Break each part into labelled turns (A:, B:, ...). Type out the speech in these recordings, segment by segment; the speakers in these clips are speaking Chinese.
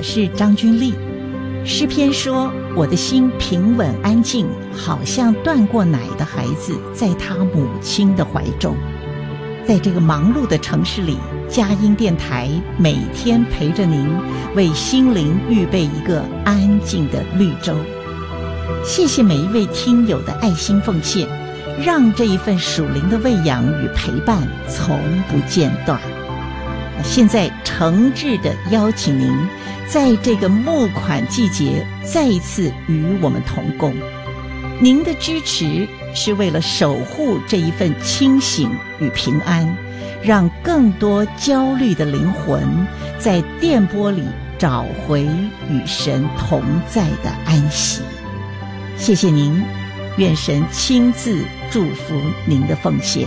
A: 是张君丽。诗篇说，我的心平稳安静，好像断过奶的孩子在他母亲的怀中。在这个忙碌的城市里，佳音电台每天陪着您，为心灵预备一个安静的绿洲。谢谢每一位听友的爱心奉献，让这一份属灵的喂养与陪伴从不间断。现在诚挚地邀请您，在这个募款季节再一次与我们同工。您的支持是为了守护这一份清醒与平安，让更多焦虑的灵魂在电波里找回与神同在的安息。谢谢您，愿神亲自祝福您的奉献。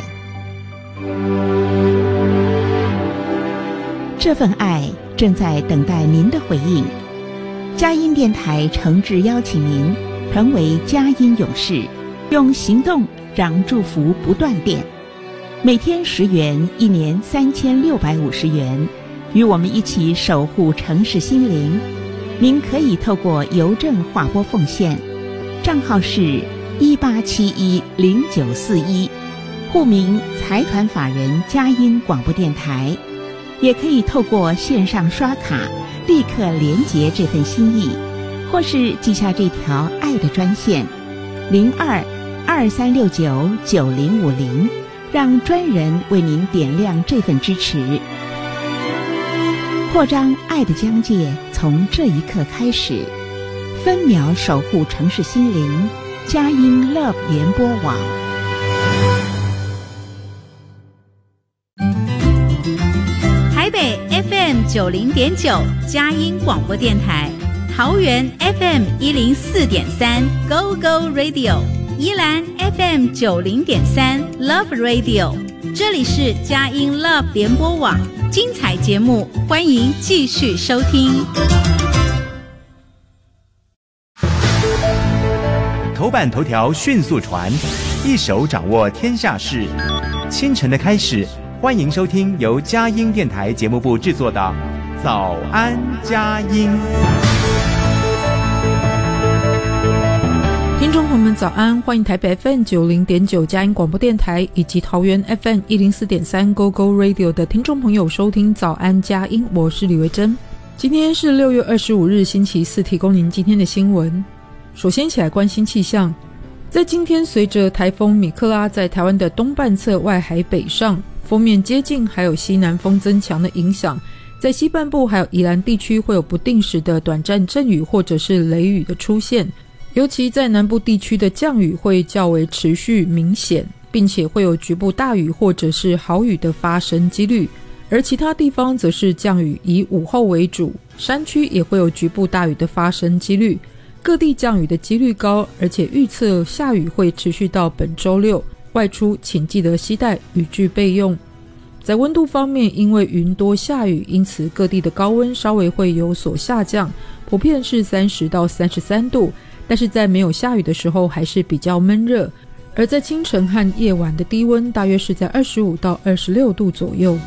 B: 这份爱正在等待您的回应。佳音电台诚挚邀请您成为佳音勇士，用行动让祝福不断电。每天10元，一年3650元，与我们一起守护城市心灵。您可以透过邮政划拨奉献，账号是18710941，户名财团法人佳音广播电台。也可以透过线上刷卡立刻连结这份心意，或是记下这条爱的专线0223699050，让专人为您点亮这份支持。扩张爱的疆界从这一刻开始，分秒守护城市心灵，佳音 Love 联播网。
C: 台北 FM 90.9佳音广播电台，桃园 FM 104.3 Go Go Radio， 宜兰 FM 90.3 Love Radio， 这里是佳音 Love 联播网，精彩节目欢迎继续收听。
D: 头版头条迅速传，一手掌握天下事。清晨的开始，欢迎收听由佳音电台节目部制作的《早安佳音》。
E: 听众朋友们早安，欢迎台北 FM 90.9佳音广播电台以及桃园 FM 104.3 Go Go Radio 的听众朋友收听早安佳音，我是李维珍。今天是6月25日星期四，提供您今天的新闻。首先一起来关心气象。在今天，随着台风米克拉在台湾的东半侧外海北上，锋面接近，还有西南风增强的影响，在西半部还有宜兰地区会有不定时的短暂阵雨或者是雷雨的出现，尤其在南部地区的降雨会较为持续明显，并且会有局部大雨或者是豪雨的发生几率，而其他地方则是降雨以午后为主，山区也会有局部大雨的发生几率，各地降雨的几率高，而且预测下雨会持续到本周六，外出请记得携带雨具备用。在温度方面，因为云多下雨，因此各地的高温稍微会有所下降，普遍是30到33度，但是在没有下雨的时候还是比较闷热，而在清晨和夜晚的低温大约是在25到26度左右。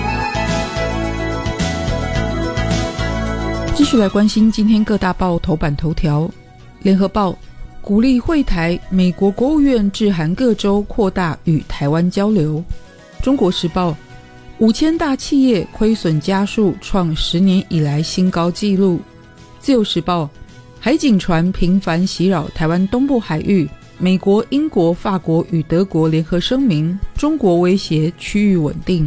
E: 继续来关心今天各大报头版头条。联合报鼓励惠台，美国国务院致函各州扩大与台湾交流。中国时报5000大企业亏损家数创10年以来新高纪录。自由时报海警船频繁袭扰台湾东部海域，美国、英国、法国与德国联合声明，中国威胁区域稳定。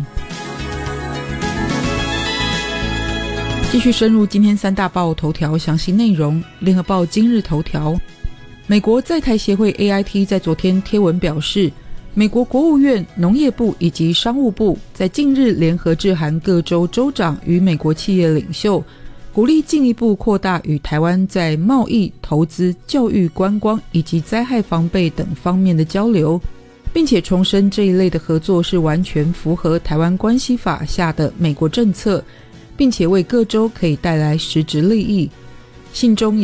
E: 继续深入今天三大报头条详细内容。联合报今日头条，美国在台协会 AIT 在昨天贴文表示，美国国务院、农业部以及商务部在近日联合致函各州州长与美国企业领袖，鼓励进一步扩大与台湾在贸易、投资、教育、观光以及灾害防备等方面的交流，并且重申这一类的合作是完全符合台湾关系法下的美国政策，并且为各州可以带来实质利益。信中